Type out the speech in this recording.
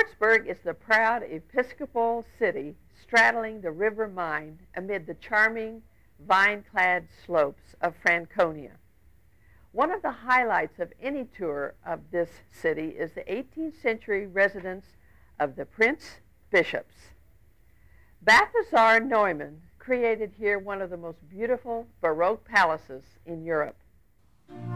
Wartburg is the proud Episcopal city straddling the River Main amid the charming vine-clad slopes of Franconia. One of the highlights of any tour of this city is the 18th century residence of the Prince Bishops. Balthasar Neumann created here one of the most beautiful Baroque palaces in Europe.